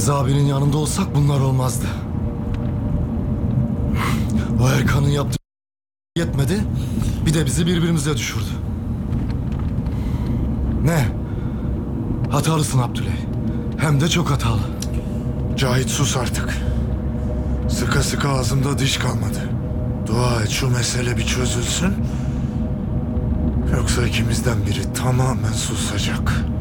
Rıza abinin yanında olsak bunlar olmazdı. O Erkan'ın yaptığı yetmedi. Bir de bizi birbirimize düşürdü. Ne? Hatalısın Abdüley. Hem de çok hatalı. Cahit sus artık. Sıka sıka ağzımda diş kalmadı. Dua et şu mesele bir çözülsün. Yoksa ikimizden biri tamamen susacak.